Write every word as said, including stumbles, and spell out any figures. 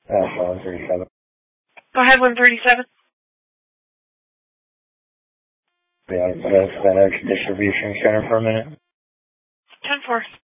Uh, one thirty-seven. Go ahead, one thirty-seven. Yeah, that's FedEx distribution center for a minute. ten four.